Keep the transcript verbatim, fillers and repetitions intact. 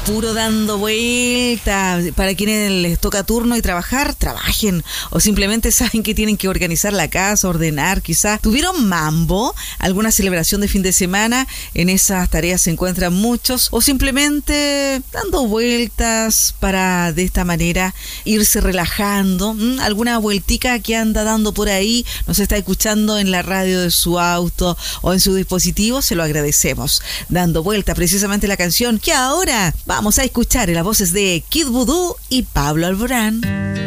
puro dando vueltas. Para quienes les toca turno y trabajar, trabajen. O simplemente saben que tienen que organizar la casa, ordenar, quizás. ¿Tuvieron mambo? ¿Alguna celebración de fin de semana? En esas tareas se encuentran muchos. O simplemente dando vueltas para de esta manera irse relajando. ¿Mm? ¿Alguna vueltica que anda dando por ahí? Nos está escuchando en la radio de su auto o en su dispositivo. Se lo agradecemos. Dando vuelta precisamente la canción que ahora vamos a escuchar en las voces de Kid Voodoo y Pablo Alborán.